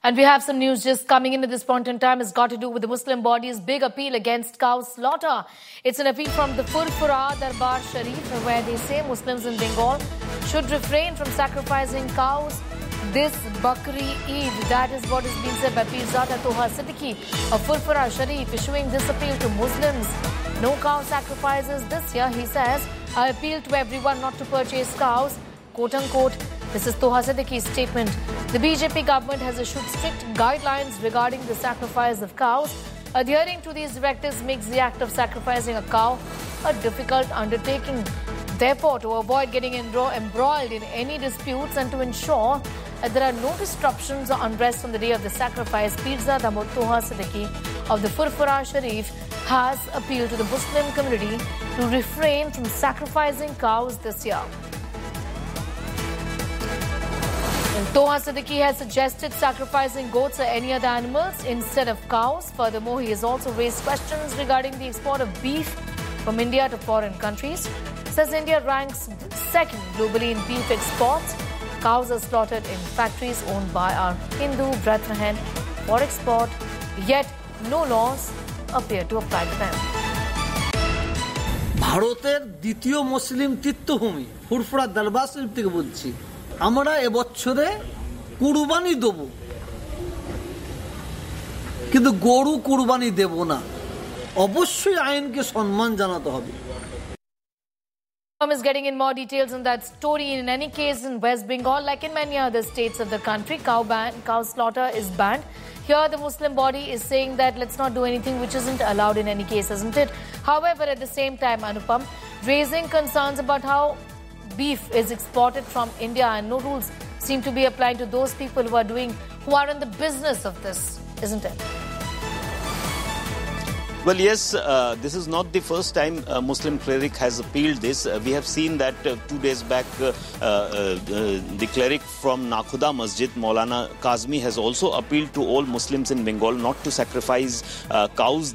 And we have some news just coming in at this point in time. It's got to do with the Muslim body's big appeal against cow slaughter. It's an appeal from the Furfura Darbar Sharif, where they say Muslims in Bengal should refrain from sacrificing cows this Bakri Eid. That is what is being said by Pirzada Toha Siddiqui of Furfura Sharif, issuing this appeal to Muslims. No cow sacrifices this year, he says. I appeal to everyone not to purchase cows, quote unquote. This is Toha Siddiqui's statement. The BJP government has issued strict guidelines regarding the sacrifice of cows. Adhering to these directives makes the act of sacrificing a cow a difficult undertaking. Therefore, to avoid getting embroiled in any disputes and to ensure that there are no disruptions or unrest on the day of the sacrifice, Pirzada Toha Siddiqui of the Furfura Sharif has appealed to the Muslim community to refrain from sacrificing cows this year. Toha Siddiqui has suggested sacrificing goats or any other animals instead of cows. Furthermore, he has also raised questions regarding the export of beef from India to foreign countries. Says India ranks second globally in beef exports. Cows are slaughtered in factories owned by our Hindu brethren for export, yet no laws appear to apply to them. ভারতের দ্বিতীয় মুসলিম তীর্থভূমি ফুরফুরা দরবার শরীফ থেকে বলছি, আমরা এবছরে কুরবানি দেব, কিন্তু গরু কুরবানি দেব না। অবশ্যই আইনকে সম্মান জানাতে হবে। Is getting in more details on that story. In any case, in West Bengal, like in many other states of the country, cow slaughter is banned. Here, the Muslim body is saying that let's not do anything which isn't allowed in any case, isn't it? However, at the same time, Anupam, raising concerns about how beef is exported from India and no rules seem to be applying to those people who are in the business of this, isn't it? Well, yes, this is not the first time a Muslim cleric has appealed this. We have seen that 2 days back, the cleric from Nakhuda Masjid, Maulana Kazmi, has also appealed to all Muslims in Bengal not to sacrifice cows